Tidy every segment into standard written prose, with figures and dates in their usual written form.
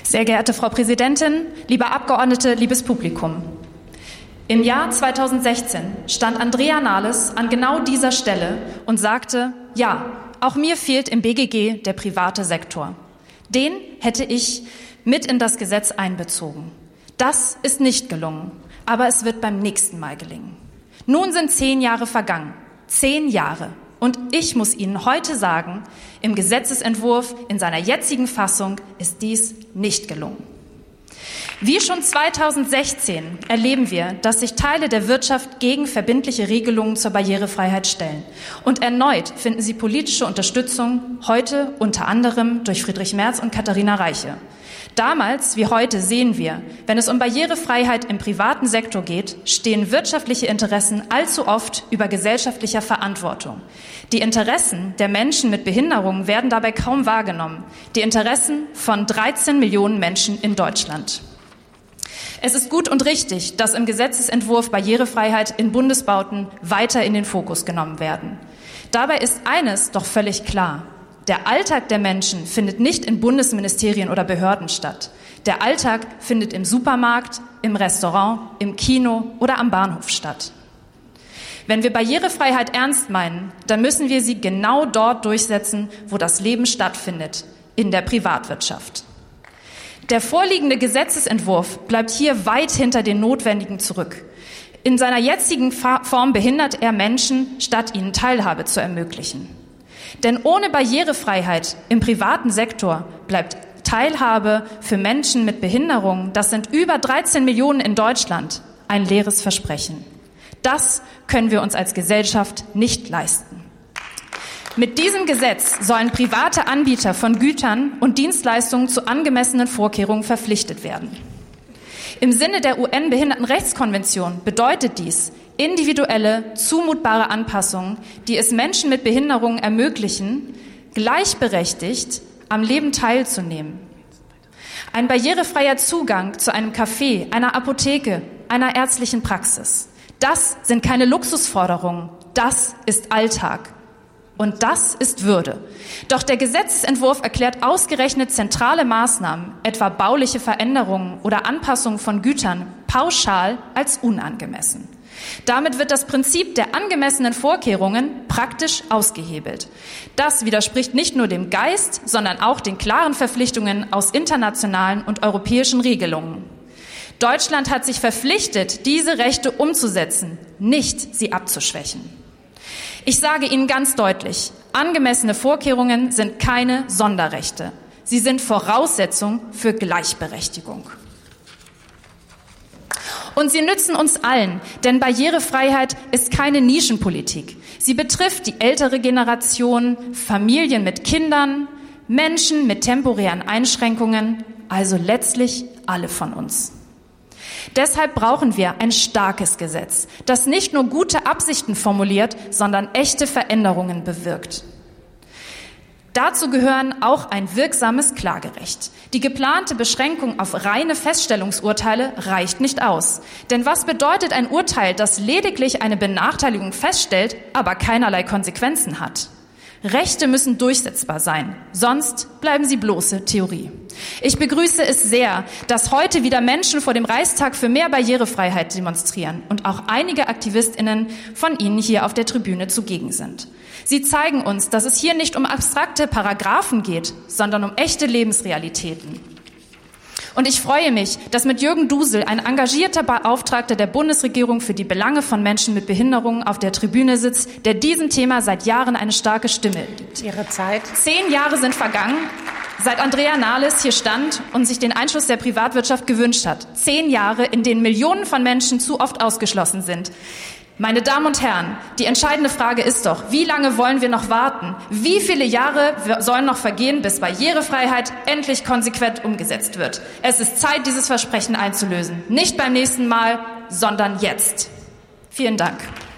Sehr geehrte Frau Präsidentin, liebe Abgeordnete, liebes Publikum. Im Jahr 2016 stand Andrea Nahles an genau dieser Stelle und sagte, ja, auch mir fehlt im BGG der private Sektor. Den hätte ich mit in das Gesetz einbezogen. Das ist nicht gelungen, aber es wird beim nächsten Mal gelingen. Nun sind 10 Jahre vergangen. 10 Jahre. Und ich muss Ihnen heute sagen, im Gesetzesentwurf in seiner jetzigen Fassung ist dies nicht gelungen. Wie schon 2016 erleben wir, dass sich Teile der Wirtschaft gegen verbindliche Regelungen zur Barrierefreiheit stellen. Und erneut finden sie politische Unterstützung, heute unter anderem durch Friedrich Merz und Katharina Reiche. Damals wie heute sehen wir, wenn es um Barrierefreiheit im privaten Sektor geht, stehen wirtschaftliche Interessen allzu oft über gesellschaftlicher Verantwortung. Die Interessen der Menschen mit Behinderungen werden dabei kaum wahrgenommen. Die Interessen von 13 Millionen Menschen in Deutschland. Es ist gut und richtig, dass im Gesetzesentwurf Barrierefreiheit in Bundesbauten weiter in den Fokus genommen werden. Dabei ist eines doch völlig klar. Der Alltag der Menschen findet nicht in Bundesministerien oder Behörden statt. Der Alltag findet im Supermarkt, im Restaurant, im Kino oder am Bahnhof statt. Wenn wir Barrierefreiheit ernst meinen, dann müssen wir sie genau dort durchsetzen, wo das Leben stattfindet, in der Privatwirtschaft. Der vorliegende Gesetzesentwurf bleibt hier weit hinter den Notwendigen zurück. In seiner jetzigen Form behindert er Menschen, statt ihnen Teilhabe zu ermöglichen. Denn ohne Barrierefreiheit im privaten Sektor bleibt Teilhabe für Menschen mit Behinderungen, das sind über 13 Millionen in Deutschland, ein leeres Versprechen. Das können wir uns als Gesellschaft nicht leisten. Mit diesem Gesetz sollen private Anbieter von Gütern und Dienstleistungen zu angemessenen Vorkehrungen verpflichtet werden. Im Sinne der UN-Behindertenrechtskonvention bedeutet dies individuelle, zumutbare Anpassungen, die es Menschen mit Behinderungen ermöglichen, gleichberechtigt am Leben teilzunehmen. Ein barrierefreier Zugang zu einem Café, einer Apotheke, einer ärztlichen Praxis. Das sind keine Luxusforderungen, das ist Alltag. Und das ist Würde. Doch der Gesetzesentwurf erklärt ausgerechnet zentrale Maßnahmen, etwa bauliche Veränderungen oder Anpassungen von Gütern, pauschal als unangemessen. Damit wird das Prinzip der angemessenen Vorkehrungen praktisch ausgehebelt. Das widerspricht nicht nur dem Geist, sondern auch den klaren Verpflichtungen aus internationalen und europäischen Regelungen. Deutschland hat sich verpflichtet, diese Rechte umzusetzen, nicht sie abzuschwächen. Ich sage Ihnen ganz deutlich, angemessene Vorkehrungen sind keine Sonderrechte. Sie sind Voraussetzung für Gleichberechtigung. Und sie nützen uns allen, denn Barrierefreiheit ist keine Nischenpolitik. Sie betrifft die ältere Generation, Familien mit Kindern, Menschen mit temporären Einschränkungen, also letztlich alle von uns. Deshalb brauchen wir ein starkes Gesetz, das nicht nur gute Absichten formuliert, sondern echte Veränderungen bewirkt. Dazu gehören auch ein wirksames Klagerecht. Die geplante Beschränkung auf reine Feststellungsurteile reicht nicht aus. Denn was bedeutet ein Urteil, das lediglich eine Benachteiligung feststellt, aber keinerlei Konsequenzen hat? Rechte müssen durchsetzbar sein, sonst bleiben sie bloße Theorie. Ich begrüße es sehr, dass heute wieder Menschen vor dem Reichstag für mehr Barrierefreiheit demonstrieren und auch einige AktivistInnen von Ihnen hier auf der Tribüne zugegen sind. Sie zeigen uns, dass es hier nicht um abstrakte Paragraphen geht, sondern um echte Lebensrealitäten. Und ich freue mich, dass mit Jürgen Dusel ein engagierter Beauftragter der Bundesregierung für die Belange von Menschen mit Behinderungen auf der Tribüne sitzt, der diesem Thema seit Jahren eine starke Stimme gibt. Ihre Zeit. 10 Jahre sind vergangen, seit Andrea Nahles hier stand und sich den Einschluss der Privatwirtschaft gewünscht hat. 10 Jahre, in denen Millionen von Menschen zu oft ausgeschlossen sind. Meine Damen und Herren, die entscheidende Frage ist doch, wie lange wollen wir noch warten? Wie viele Jahre sollen noch vergehen, bis Barrierefreiheit endlich konsequent umgesetzt wird? Es ist Zeit, dieses Versprechen einzulösen. Nicht beim nächsten Mal, sondern jetzt. Vielen Dank.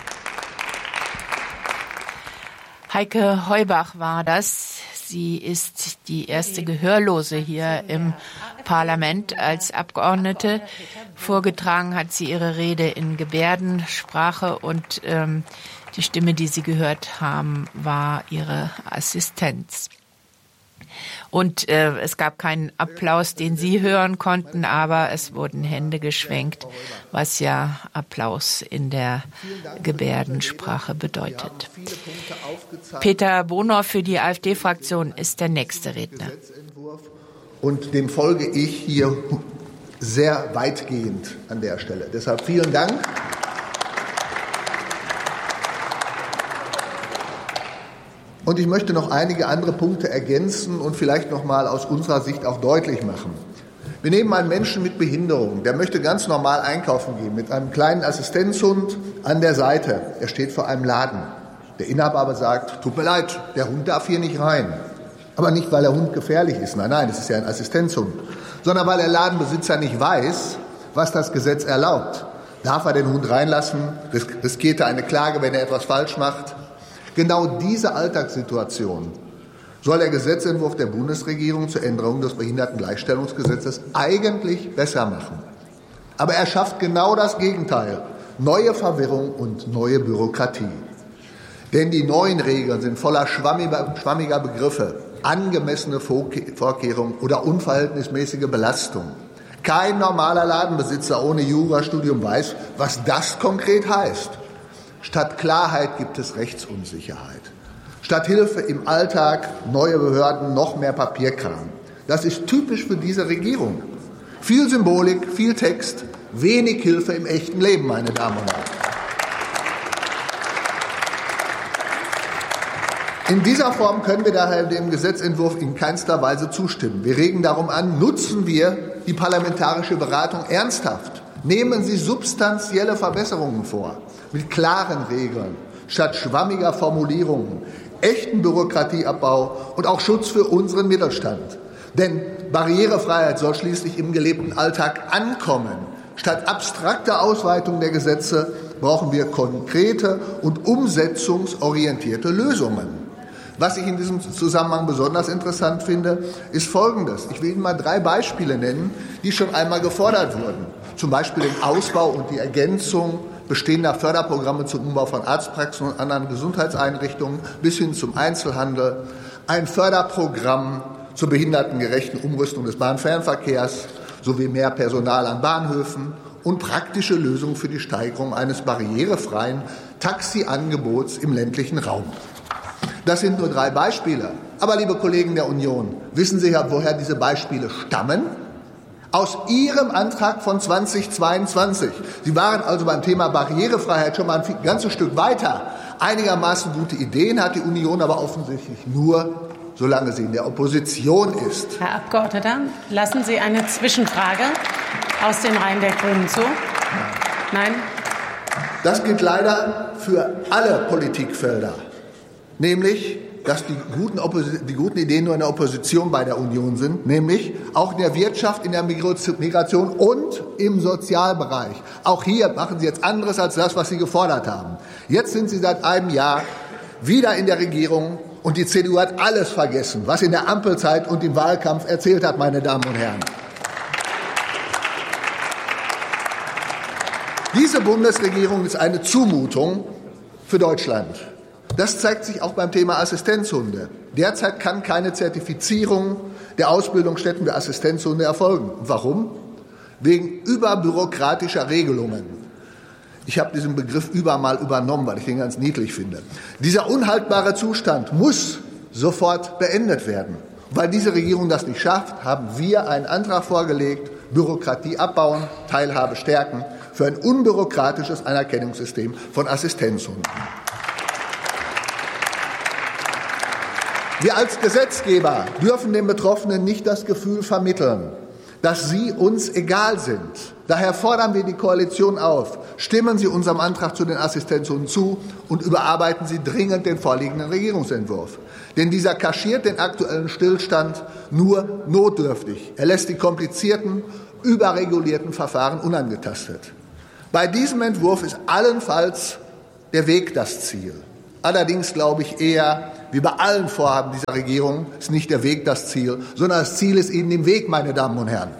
Heike Heubach war das. Sie ist die erste Gehörlose hier im Parlament als Abgeordnete. Vorgetragen hat sie ihre Rede in Gebärdensprache und die Stimme, die Sie gehört haben, war ihre Assistenz. Und es gab keinen Applaus, den Sie hören konnten, aber es wurden Hände geschwenkt, was ja Applaus in der Gebärdensprache bedeutet. Peter Bonhoff für die AfD-Fraktion ist der nächste Redner. Und dem folge ich hier sehr weitgehend an der Stelle. Deshalb vielen Dank. Und ich möchte noch einige andere Punkte ergänzen und vielleicht noch mal aus unserer Sicht auch deutlich machen. Wir nehmen einen Menschen mit Behinderung, der möchte ganz normal einkaufen gehen, mit einem kleinen Assistenzhund an der Seite. Er steht vor einem Laden. Der Inhaber aber sagt, tut mir leid, der Hund darf hier nicht rein. Aber nicht, weil der Hund gefährlich ist, nein, das ist ja ein Assistenzhund, sondern weil der Ladenbesitzer nicht weiß, was das Gesetz erlaubt. Darf er den Hund reinlassen? Riskiert er eine Klage, wenn er etwas falsch macht? Genau diese Alltagssituation soll der Gesetzentwurf der Bundesregierung zur Änderung des Behindertengleichstellungsgesetzes eigentlich besser machen. Aber er schafft genau das Gegenteil: neue Verwirrung und neue Bürokratie. Denn die neuen Regeln sind voller schwammiger Begriffe, angemessene Vorkehrungen oder unverhältnismäßige Belastung. Kein normaler Ladenbesitzer ohne Jurastudium weiß, was das konkret heißt. Statt Klarheit gibt es Rechtsunsicherheit. Statt Hilfe im Alltag neue Behörden, noch mehr Papierkram. Das ist typisch für diese Regierung. Viel Symbolik, viel Text, wenig Hilfe im echten Leben, meine Damen und Herren. In dieser Form können wir daher dem Gesetzentwurf in keinster Weise zustimmen. Wir regen darum an, nutzen wir die parlamentarische Beratung ernsthaft. Nehmen Sie substanzielle Verbesserungen vor, mit klaren Regeln, statt schwammiger Formulierungen, echten Bürokratieabbau und auch Schutz für unseren Mittelstand. Denn Barrierefreiheit soll schließlich im gelebten Alltag ankommen. Statt abstrakter Ausweitung der Gesetze brauchen wir konkrete und umsetzungsorientierte Lösungen. Was ich in diesem Zusammenhang besonders interessant finde, ist Folgendes. Ich will Ihnen mal 3 Beispiele nennen, die schon einmal gefordert wurden. Zum Beispiel den Ausbau und die Ergänzung bestehender Förderprogramme zum Umbau von Arztpraxen und anderen Gesundheitseinrichtungen bis hin zum Einzelhandel, ein Förderprogramm zur behindertengerechten Umrüstung des Bahnfernverkehrs sowie mehr Personal an Bahnhöfen und praktische Lösungen für die Steigerung eines barrierefreien Taxiangebots im ländlichen Raum. Das sind nur 3 Beispiele. Aber, liebe Kollegen der Union, wissen Sie ja, woher diese Beispiele stammen? Aus Ihrem Antrag von 2022. Sie waren also beim Thema Barrierefreiheit schon mal ein ganzes Stück weiter. Einigermaßen gute Ideen hat die Union aber offensichtlich nur, solange sie in der Opposition ist. Herr Abgeordneter, lassen Sie eine Zwischenfrage aus den Reihen der Grünen zu? Nein? Das gilt leider für alle Politikfelder. Nämlich, dass die guten Ideen nur in der Opposition bei der Union sind, nämlich auch in der Wirtschaft, in der Migration und im Sozialbereich. Auch hier machen Sie jetzt anderes als das, was Sie gefordert haben. Jetzt sind Sie seit einem Jahr wieder in der Regierung und die CDU hat alles vergessen, was in der Ampelzeit und im Wahlkampf erzählt hat, meine Damen und Herren. Diese Bundesregierung ist eine Zumutung für Deutschland. Das zeigt sich auch beim Thema Assistenzhunde. Derzeit kann keine Zertifizierung der Ausbildungsstätten für Assistenzhunde erfolgen. Warum? Wegen überbürokratischer Regelungen. Ich habe diesen Begriff mal übernommen, weil ich den ganz niedlich finde. Dieser unhaltbare Zustand muss sofort beendet werden. Weil diese Regierung das nicht schafft, haben wir einen Antrag vorgelegt, Bürokratie abbauen, Teilhabe stärken, für ein unbürokratisches Anerkennungssystem von Assistenzhunden. Wir als Gesetzgeber dürfen den Betroffenen nicht das Gefühl vermitteln, dass sie uns egal sind. Daher fordern wir die Koalition auf, stimmen Sie unserem Antrag zu den Assistenzhunden zu und überarbeiten Sie dringend den vorliegenden Regierungsentwurf. Denn dieser kaschiert den aktuellen Stillstand nur notdürftig. Er lässt die komplizierten, überregulierten Verfahren unangetastet. Bei diesem Entwurf ist allenfalls der Weg das Ziel. Allerdings glaube ich eher, wie bei allen Vorhaben dieser Regierung, ist nicht der Weg das Ziel, sondern das Ziel ist eben im Weg, meine Damen und Herren.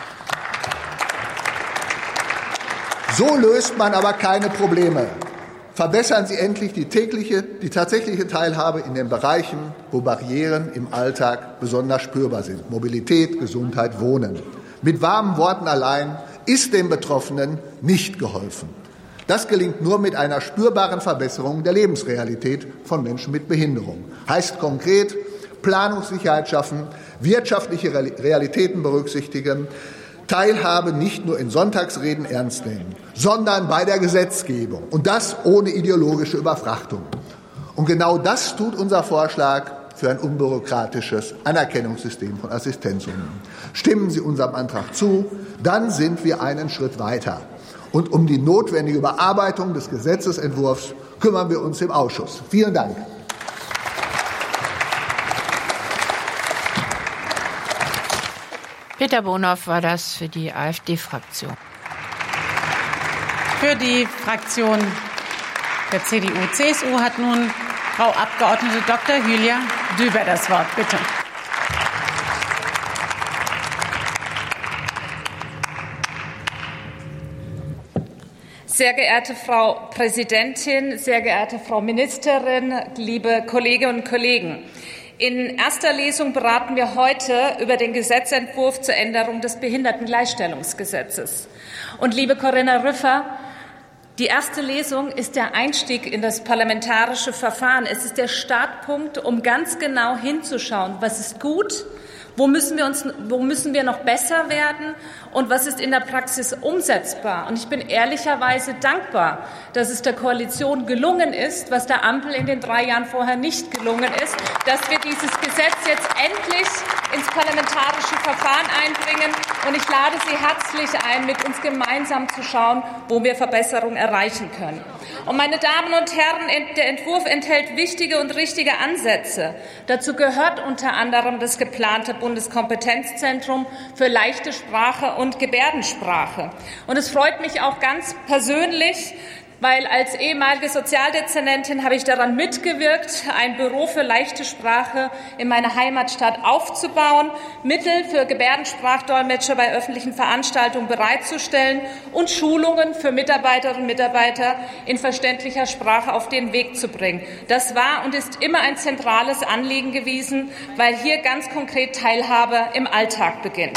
So löst man aber keine Probleme. Verbessern Sie endlich die tatsächliche Teilhabe in den Bereichen, wo Barrieren im Alltag besonders spürbar sind. Mobilität, Gesundheit, Wohnen. Mit warmen Worten allein ist den Betroffenen nicht geholfen. Das gelingt nur mit einer spürbaren Verbesserung der Lebensrealität von Menschen mit Behinderung. Heißt konkret, Planungssicherheit schaffen, wirtschaftliche Realitäten berücksichtigen, Teilhabe nicht nur in Sonntagsreden ernst nehmen, sondern bei der Gesetzgebung. Und das ohne ideologische Überfrachtung. Und genau das tut unser Vorschlag für ein unbürokratisches Anerkennungssystem von Assistenzhunden. Stimmen Sie unserem Antrag zu, dann sind wir einen Schritt weiter. Und um die notwendige Überarbeitung des Gesetzesentwurfs kümmern wir uns im Ausschuss. Vielen Dank. Peter Bonhoff war das für die AfD-Fraktion. Für die Fraktion der CDU-CSU hat nun Frau Abgeordnete Dr. Hülya Düber das Wort. Bitte. Sehr geehrte Frau Präsidentin, sehr geehrte Frau Ministerin, liebe Kolleginnen und Kollegen! In erster Lesung beraten wir heute über den Gesetzentwurf zur Änderung des Behindertengleichstellungsgesetzes. Und liebe Corinna Rüffer, die erste Lesung ist der Einstieg in das parlamentarische Verfahren. Es ist der Startpunkt, um ganz genau hinzuschauen, was ist gut, wo müssen wir noch besser werden und was ist in der Praxis umsetzbar. Und ich bin ehrlicherweise dankbar, dass es der Koalition gelungen ist, was der Ampel in den 3 Jahren vorher nicht gelungen ist, dass wir dieses Gesetz jetzt endlich ins parlamentarische Verfahren einbringen. Und ich lade Sie herzlich ein, mit uns gemeinsam zu schauen, wo wir Verbesserungen erreichen können. Und meine Damen und Herren, der Entwurf enthält wichtige und richtige Ansätze. Dazu gehört unter anderem das geplante Bundeskompetenzzentrum für leichte Sprache und Gebärdensprache. Und es freut mich auch ganz persönlich, weil als ehemalige Sozialdezernentin habe ich daran mitgewirkt, ein Büro für leichte Sprache in meiner Heimatstadt aufzubauen, Mittel für Gebärdensprachdolmetscher bei öffentlichen Veranstaltungen bereitzustellen und Schulungen für Mitarbeiterinnen und Mitarbeiter in verständlicher Sprache auf den Weg zu bringen. Das war und ist immer ein zentrales Anliegen gewesen, weil hier ganz konkret Teilhabe im Alltag beginnt.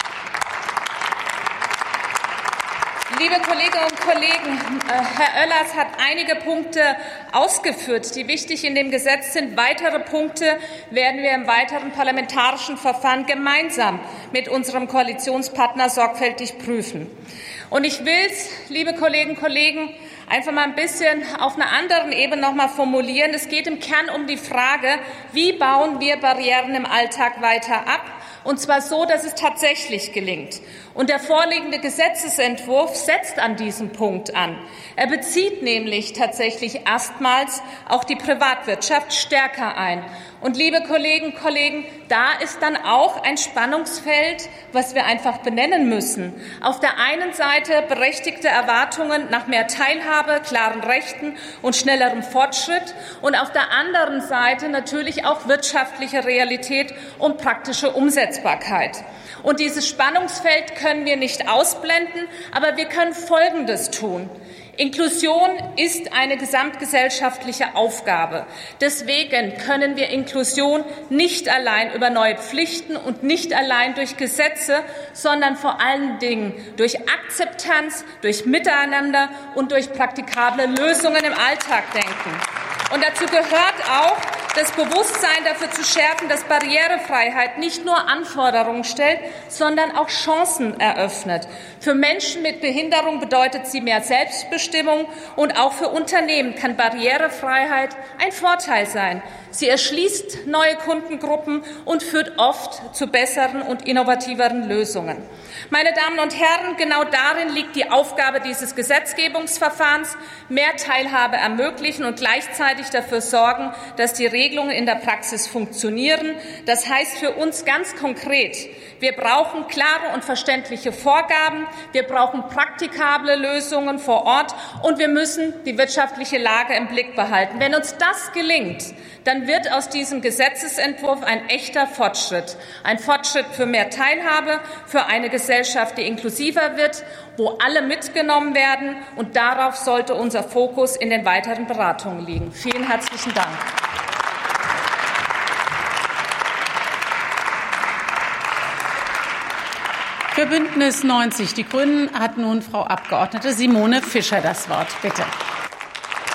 Liebe Kolleginnen und Kollegen, Herr Oellers hat einige Punkte ausgeführt, die wichtig in dem Gesetz sind. Weitere Punkte werden wir im weiteren parlamentarischen Verfahren gemeinsam mit unserem Koalitionspartner sorgfältig prüfen. Und ich will es, liebe Kolleginnen und Kollegen, einfach mal ein bisschen auf einer anderen Ebene noch mal formulieren. Es geht im Kern um die Frage, wie bauen wir Barrieren im Alltag weiter ab? Und zwar so, dass es tatsächlich gelingt. Und der vorliegende Gesetzesentwurf setzt an diesem Punkt an. Er bezieht nämlich tatsächlich erstmals auch die Privatwirtschaft stärker ein. Und liebe Kolleginnen und Kollegen, da ist dann auch ein Spannungsfeld, was wir einfach benennen müssen. Auf der einen Seite berechtigte Erwartungen nach mehr Teilhabe, klaren Rechten und schnellerem Fortschritt und auf der anderen Seite natürlich auch wirtschaftliche Realität und praktische Umsetzbarkeit. Und dieses Spannungsfeld können wir nicht ausblenden, aber wir können Folgendes tun. Inklusion ist eine gesamtgesellschaftliche Aufgabe. Deswegen können wir Inklusion nicht allein über neue Pflichten und nicht allein durch Gesetze, sondern vor allen Dingen durch Akzeptanz, durch Miteinander und durch praktikable Lösungen im Alltag denken. Und dazu gehört auch, das Bewusstsein dafür zu schärfen, dass Barrierefreiheit nicht nur Anforderungen stellt, sondern auch Chancen eröffnet. Für Menschen mit Behinderung bedeutet sie mehr Selbstbestimmung und auch für Unternehmen kann Barrierefreiheit ein Vorteil sein. Sie erschließt neue Kundengruppen und führt oft zu besseren und innovativeren Lösungen. Meine Damen und Herren, genau darin liegt die Aufgabe dieses Gesetzgebungsverfahrens, mehr Teilhabe ermöglichen und gleichzeitig dafür sorgen, dass die Regelungen in der Praxis funktionieren. Das heißt für uns ganz konkret, wir brauchen klare und verständliche Vorgaben, wir brauchen praktikable Lösungen vor Ort und wir müssen die wirtschaftliche Lage im Blick behalten. Wenn uns das gelingt, dann wird aus diesem Gesetzesentwurf ein echter Fortschritt. Ein Fortschritt für mehr Teilhabe, für eine Gesellschaft, die inklusiver wird, wo alle mitgenommen werden. Und darauf sollte unser Fokus in den weiteren Beratungen liegen. Vielen herzlichen Dank. Für Bündnis 90 Die Grünen hat nun Frau Abgeordnete Simone Fischer das Wort. Bitte.